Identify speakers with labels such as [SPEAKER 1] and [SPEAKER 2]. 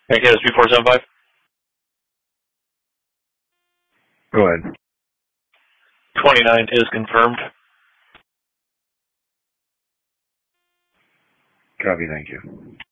[SPEAKER 1] Bank Canada's 3475.
[SPEAKER 2] Go ahead.
[SPEAKER 1] 29 is confirmed.
[SPEAKER 2] Copy, thank you.